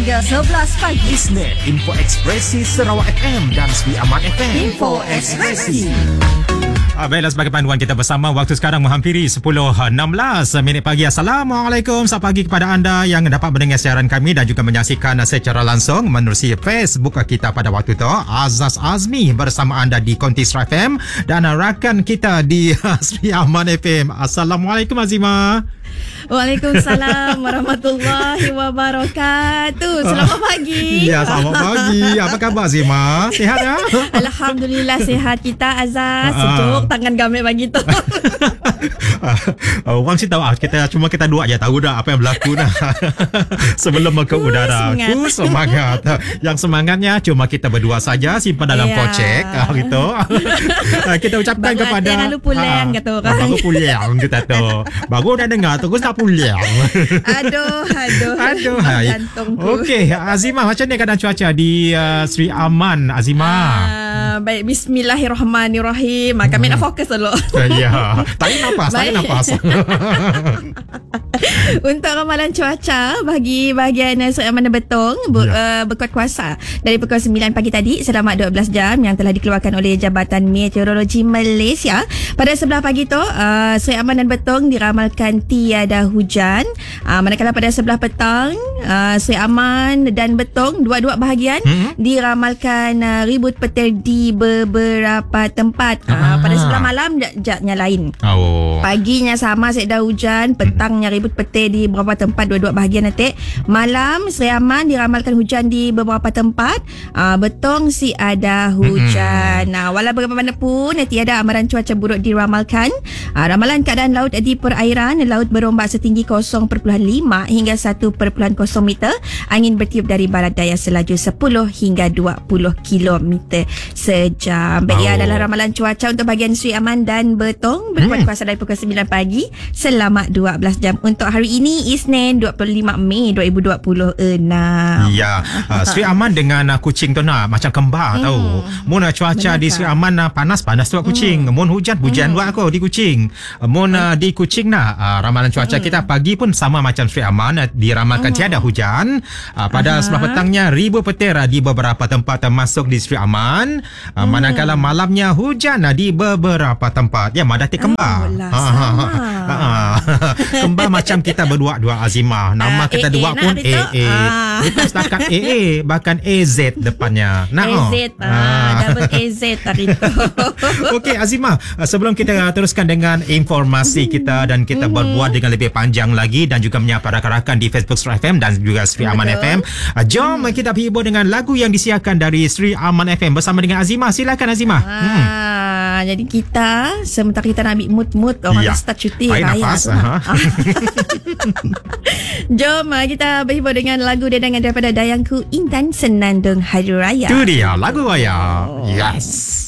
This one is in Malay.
hingga 11 pagi. Isnin, Info Ekspresi Sarawak FM dan Sri Aman FM. Info Ekspresi. Baiklah, sebagai panduan kita bersama, waktu sekarang menghampiri 10.16 minit pagi. Assalamualaikum, selamat pagi kepada anda yang dapat mendengar siaran kami dan juga menyaksikan secara langsung menerusi Facebook kita pada waktu itu. Azaz Azmi bersama anda di Kontis FM dan rakan kita di Sri Aman FM. Assalamualaikum Azimah. Waalaikumsalam warahmatullahi wabarakatuh. Selamat pagi. Ya, selamat pagi. Apa khabar Azimah? Sihat ya? Alhamdulillah sihat kita Azaz. Sejuk tangan gamit bagi tu. Orang sih tahu kita dua aja tahu dah apa yang berlaku dah. Sebelum ke udara. Semangat. Yang semangatnya cuma kita berdua saja, simpan dalam kocek gitu. Kita ucapkan kepada lalu pulang kata orang. Baru pulang kita tu. Baru dah dengar terus nak pulang. Aduh. Hai. Okey, Azimah, macam ni keadaan cuaca di Sri Aman, Azimah? Baik, bismillahirrahmanirrahim. Kami nak fokus dulu. Ya. Tarik nafas. Untuk ramalan cuaca bagi bahagian Sri Aman dan Betong, berkuat kuasa dari pukul 9 pagi tadi selama 12 jam yang telah dikeluarkan oleh Jabatan Meteorologi Malaysia. Pada sebelah pagi tu, Sri Aman dan Betong diramalkan tiada hujan. Manakala pada sebelah petang, Sri Aman dan Betong dua-dua bahagian diramalkan ribut petir di beberapa tempat. Pada sebelah malam jatnya lain. Paginya sama sedah hujan, petangnya ribut petir di beberapa tempat, dua-dua bahagian nanti. Malam Sri Aman diramalkan hujan di beberapa tempat, Betong si ada hujan. Walau bagaimanapun tiada amaran cuaca buruk diramalkan. Ramalan keadaan laut di perairan, laut berombak setinggi 0.5 hingga 1.0 meter. Angin bertiup dari barat daya selaju 10 hingga 20 km sejam. Baik, adalah ramalan cuaca untuk bahagian Sri Aman dan Betong, berkuat kuasa dari pukul 9 pagi selama 12 jam untuk hari ini, Isnin 25 Mei 2026. Ya, Sri Aman dengan Kuching tu nak macam kembar tahu. Mun cuaca di Sri Aman panas tu Kuching. Mun hujan buat aku di Kuching. Mun di Kuching ramalan cuaca kita pagi pun sama macam Sri Aman, diramalkan tiada hujan. Pada sebelah petangnya ribu petir di beberapa tempat termasuk di Sri Aman. Manakala malamnya hujan di beberapa tempat. Ya, madati kembar. Kembar macam kita berdua Azimah. Nama kita dua pun AA. Itu setakat AA, bahkan AZ depannya. AZ, double AZ tadi tu. Okey Azimah, sebelum kita teruskan dengan informasi kita dan kita berbuat dengan lebih panjang lagi dan juga menyapa rakan-rakan di Facebook Sri FM dan juga Sri Aman FM, jom kita hibur dengan lagu yang disiarkan dari Sri Aman FM bersama dengan Azimah. Silakan Azimah. Jadi kita sementara kita nak ambil mood orang start cuti raya. Jom kita berhibur dengan lagu dedangan daripada Dayangku Intan Senandung Hari Raya. Itu dia lagu raya. Yes.